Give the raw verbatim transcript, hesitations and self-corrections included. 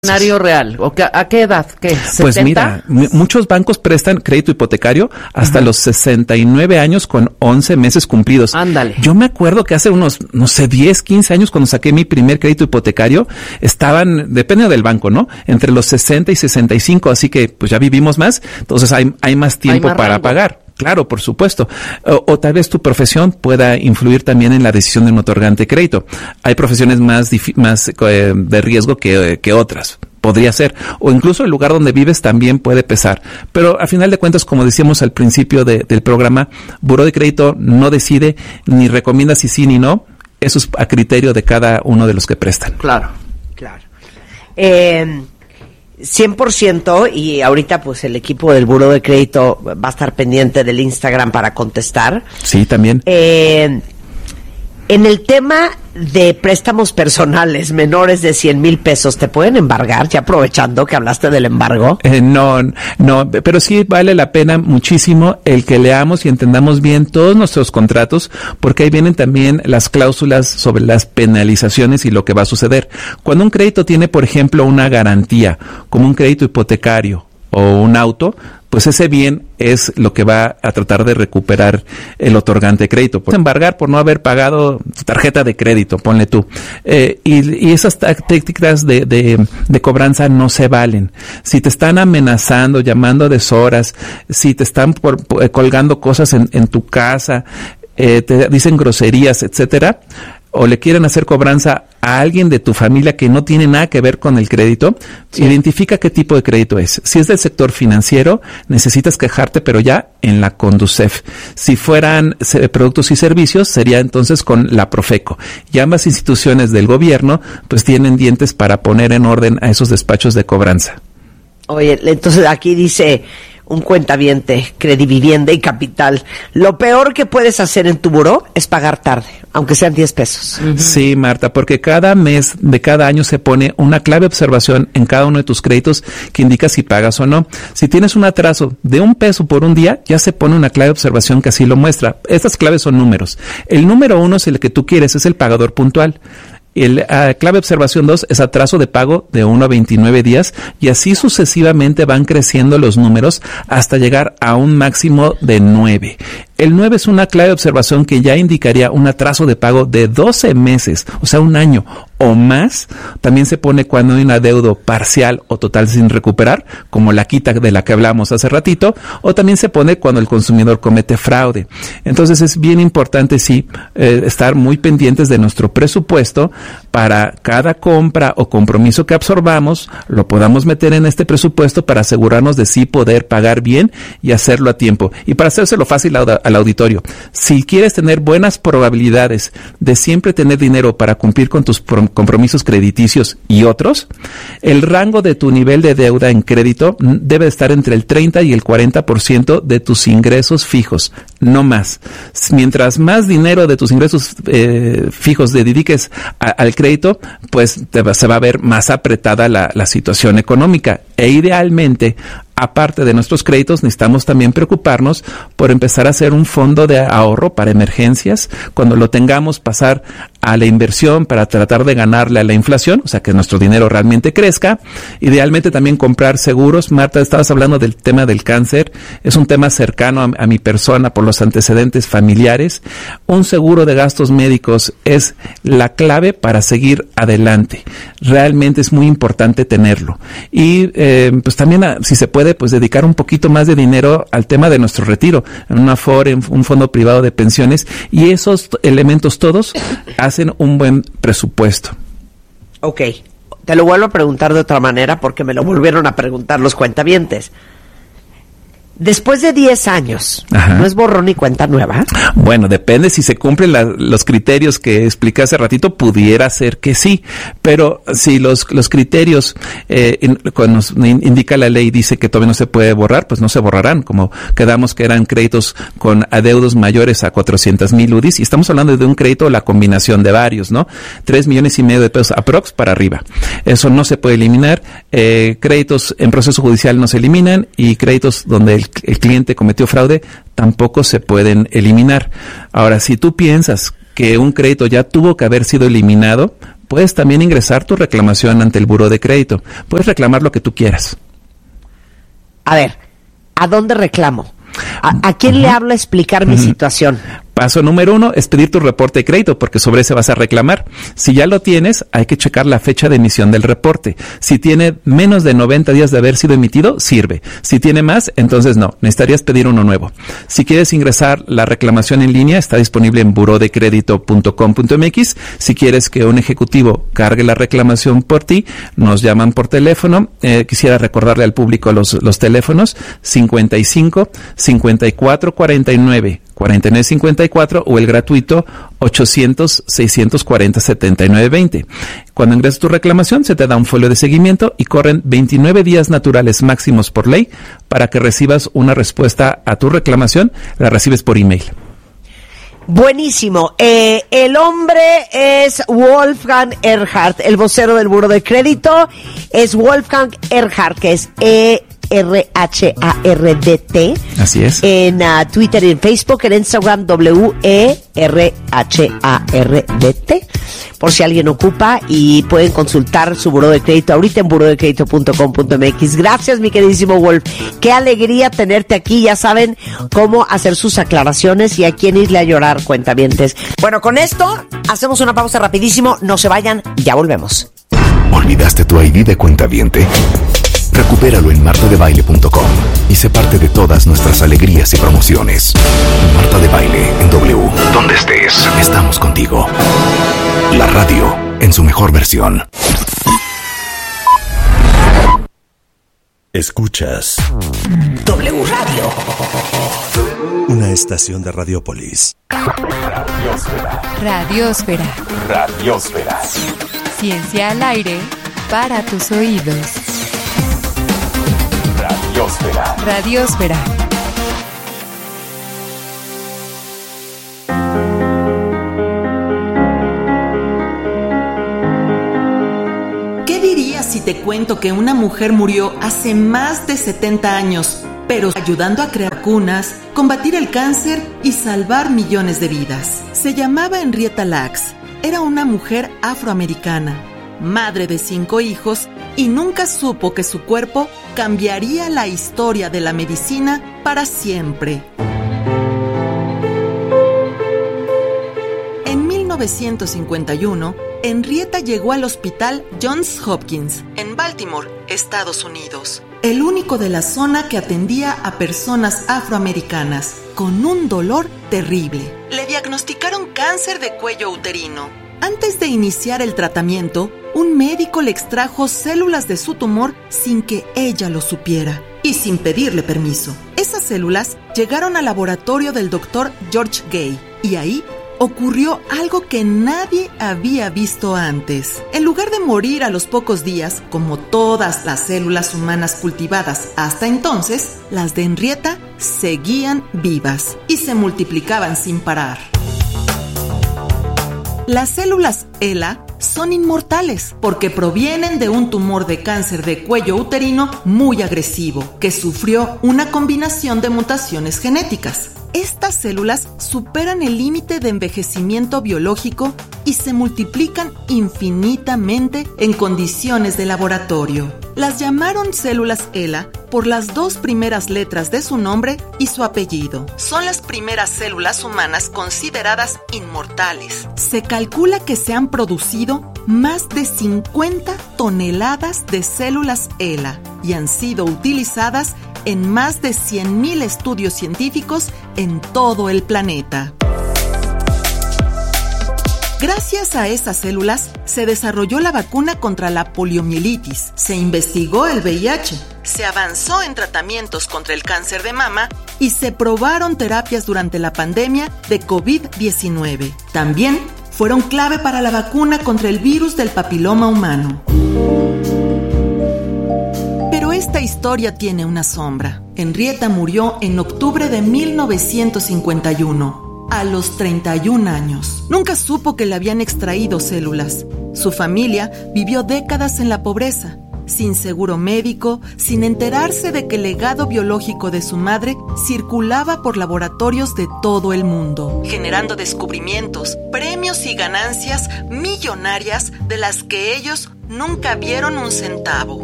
Escenario real, ¿o que, a qué edad? ¿Qué? ¿setenta? Pues mira, m- muchos bancos prestan crédito hipotecario hasta uh-huh. los sesenta y nueve años con once meses cumplidos. Ándale. Yo me acuerdo que hace unos, no sé, diez, quince años cuando saqué mi primer crédito hipotecario, estaban, depende del banco, ¿no? Entre los sesenta y sesenta y cinco, así que pues ya vivimos más, entonces hay, hay más tiempo hay más para rango. Pagar. Claro, por supuesto. O, o tal vez tu profesión pueda influir también en la decisión de un otorgante de crédito. Hay profesiones más, difi- más eh, de riesgo que, que otras. Podría ser. O incluso el lugar donde vives también puede pesar. Pero a final de cuentas, como decíamos al principio de, del programa, Buró de Crédito no decide ni recomienda si sí ni no. Eso es a criterio de cada uno de los que prestan. Claro, claro. Eh... cien por ciento, y ahorita pues el equipo del Buró de Crédito va a estar pendiente del Instagram para contestar. Sí, también. Eh, en el tema de préstamos personales menores de cien mil pesos, ¿te pueden embargar? Ya aprovechando que hablaste del embargo. Eh, no, no, pero sí vale la pena muchísimo el que leamos y entendamos bien todos nuestros contratos, porque ahí vienen también las cláusulas sobre las penalizaciones y lo que va a suceder. Cuando un crédito tiene, por ejemplo, una garantía, como un crédito hipotecario o un auto, pues ese bien es lo que va a tratar de recuperar el otorgante de crédito. Puedes embargar por no haber pagado tu tarjeta de crédito, ponle tú. Eh, y, y esas tácticas de, de, de cobranza no se valen. Si te están amenazando, llamando a deshoras, si te están por, por, colgando cosas en, en tu casa, eh, te dicen groserías, etcétera, o le quieren hacer cobranza a alguien de tu familia que no tiene nada que ver con el crédito, sí. Identifica qué tipo de crédito es. Si es del sector financiero, necesitas quejarte, pero ya en la Conducef. Si fueran se, productos y servicios, sería entonces con la Profeco. Y ambas instituciones del gobierno, pues tienen dientes para poner en orden a esos despachos de cobranza. Oye, entonces aquí dice un cuentaviente, Credivivienda y Capital, lo peor que puedes hacer en tu buró es pagar tarde, aunque sean diez pesos. Uh-huh. Sí, Marta, porque cada mes de cada año se pone una clave observación en cada uno de tus créditos que indica si pagas o no. Si tienes un atraso de un peso por un día, ya se pone una clave observación que así lo muestra. Estas claves son números. El número uno es el que tú quieres, es el pagador puntual. El uh, clave observación dos es atraso de pago de uno a veintinueve días, y así sucesivamente van creciendo los números hasta llegar a un máximo de nueve. El nueve es una clave de observación que ya indicaría un atraso de pago de doce meses, o sea, un año o más. También se pone cuando hay un adeudo parcial o total sin recuperar, como la quita de la que hablamos hace ratito, o también se pone cuando el consumidor comete fraude. Entonces es bien importante, sí, eh, estar muy pendientes de nuestro presupuesto para cada compra o compromiso que absorbamos, lo podamos meter en este presupuesto para asegurarnos de sí poder pagar bien y hacerlo a tiempo. Y para hacérselo fácil a al auditorio, si quieres tener buenas probabilidades de siempre tener dinero para cumplir con tus compromisos crediticios y otros, el rango de tu nivel de deuda en crédito debe estar entre el treinta y el cuarenta por ciento de tus ingresos fijos, no más. Mientras más dinero de tus ingresos eh, fijos le dediques a, al crédito, pues te, se va a ver más apretada la, la situación económica, e idealmente, aparte de nuestros créditos, necesitamos también preocuparnos por empezar a hacer un fondo de ahorro para emergencias. Cuando lo tengamos, pasar a la inversión para tratar de ganarle a la inflación, o sea, que nuestro dinero realmente crezca. Idealmente también comprar seguros. Marta, estabas hablando del tema del cáncer. Es un tema cercano a, a mi persona por los antecedentes familiares. Un seguro de gastos médicos es la clave para seguir adelante. Realmente es muy importante tenerlo. Y eh, pues también, a, si se puede, pues dedicar un poquito más de dinero al tema de nuestro retiro, en una Afore, en un fondo privado de pensiones, y esos elementos todos hacen un buen presupuesto. Ok, te lo vuelvo a preguntar de otra manera porque me lo volvieron a preguntar los cuentavientes. Después de diez años, ajá, ¿no es borrón y cuenta nueva? Bueno, depende si se cumplen la, los criterios que expliqué hace ratito, pudiera ser que sí, pero si los, los criterios eh, in, cuando nos indica la ley dice que todavía no se puede borrar, pues no se borrarán, como quedamos que eran créditos con adeudos mayores a cuatrocientos mil U D Is, y estamos hablando de un crédito, la combinación de varios, ¿no? Tres millones y medio de pesos aprox para arriba. Eso no se puede eliminar. Eh, créditos en proceso judicial no se eliminan, y créditos donde el el cliente cometió fraude tampoco se pueden eliminar. Ahora, si tú piensas que un crédito ya tuvo que haber sido eliminado, puedes también ingresar tu reclamación ante el Buró de Crédito. Puedes reclamar lo que tú quieras. A ver, ¿a dónde reclamo? ¿A, a quién uh-huh. le hablo a explicar uh-huh. mi situación? Paso número uno es pedir tu reporte de crédito, porque sobre ese vas a reclamar. Si ya lo tienes, hay que checar la fecha de emisión del reporte. Si tiene menos de noventa días de haber sido emitido, sirve. Si tiene más, entonces no, necesitarías pedir uno nuevo. Si quieres ingresar la reclamación en línea, está disponible en buró de crédito punto com punto m x. Si quieres que un ejecutivo cargue la reclamación por ti, nos llaman por teléfono. Eh, quisiera recordarle al público los, los teléfonos cincuenta y cinco, cincuenta y cuatro, cuarenta y nueve, cuarenta y nueve cincuenta y cuatro o el gratuito ochocientos, seiscientos cuarenta, setenta y nueve veinte. Cuando ingresas tu reclamación se te da un folio de seguimiento y corren veintinueve días naturales máximos por ley para que recibas una respuesta a tu reclamación. La recibes por email. Buenísimo. Eh, el hombre es Wolfgang Erhardt, el vocero del Buró de Crédito es Wolfgang Erhardt, que es E R H A R D T. Así es. En uh, Twitter y en Facebook, en Instagram W E R H A R D T. Por si alguien ocupa, y pueden consultar su buró de crédito ahorita en buró de crédito punto com punto m x. Gracias, mi queridísimo Wolf. Qué alegría tenerte aquí. Ya saben cómo hacer sus aclaraciones y a quién irle a llorar, cuentavientes. Bueno, con esto hacemos una pausa rapidísimo. No se vayan, ya volvemos. ¿Olvidaste tu I D de cuentaviente? Recupéralo en marta de baile punto com y sé parte de todas nuestras alegrías y promociones. Marta de Baile en W. Donde estés, estamos contigo. La radio en su mejor versión. Escuchas W Radio. Una estación de Radiopolis. Radiosfera. Radiosfera. Radiosfera. Ciencia al aire para tus oídos. Radiosfera. Radiosfera. ¿Qué dirías si te cuento que una mujer murió hace más de setenta años, pero ayudando a crear vacunas, combatir el cáncer y salvar millones de vidas? Se llamaba Henrietta Lacks. Era una mujer afroamericana, madre de cinco hijos, y nunca supo que su cuerpo cambiaría la historia de la medicina para siempre. En mil novecientos cincuenta y uno, Henrietta llegó al hospital Johns Hopkins, en Baltimore, Estados Unidos, el único de la zona que atendía a personas afroamericanas con un dolor terrible. Le diagnosticaron cáncer de cuello uterino. Antes de iniciar el tratamiento, un médico le extrajo células de su tumor sin que ella lo supiera y sin pedirle permiso. Esas células llegaron al laboratorio del doctor George Gay y ahí ocurrió algo que nadie había visto antes. En lugar de morir a los pocos días, como todas las células humanas cultivadas hasta entonces, las de Henrietta seguían vivas y se multiplicaban sin parar. Las células ELA son inmortales porque provienen de un tumor de cáncer de cuello uterino muy agresivo que sufrió una combinación de mutaciones genéticas. Estas células superan el límite de envejecimiento biológico y se multiplican infinitamente en condiciones de laboratorio. Las llamaron células ELA por las dos primeras letras de su nombre y su apellido. Son las primeras células humanas consideradas inmortales. Se calcula que se han producido más de cincuenta toneladas de células ELA y han sido utilizadas en más de cien mil estudios científicos en todo el planeta. Gracias a esas células se desarrolló la vacuna contra la poliomielitis, se investigó el V I H, se avanzó en tratamientos contra el cáncer de mama y se probaron terapias durante la pandemia de covid diecinueve. También fueron clave para la vacuna contra el virus del papiloma humano. Pero esta historia tiene una sombra. Henrietta murió en octubre de mil novecientos cincuenta y uno, a los treinta y un años. Nunca supo que le habían extraído células. Su familia vivió décadas en la pobreza. sin seguro médico, sin enterarse de que el legado biológico de su madre circulaba por laboratorios de todo el mundo, generando descubrimientos, premios y ganancias millonarias de las que ellos nunca vieron un centavo.